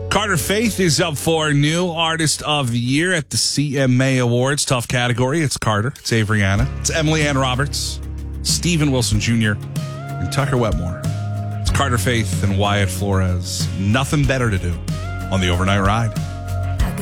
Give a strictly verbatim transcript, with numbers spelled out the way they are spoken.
Carter Faith is up for New Artist of the Year at the C M A Awards. Tough category. It's Carter. It's Avery Anna. It's Emily Ann Roberts. Stephen Wilson Junior and Tucker Wetmore. It's Carter Faith and Wyatt Flores. Nothing better to do on the overnight ride.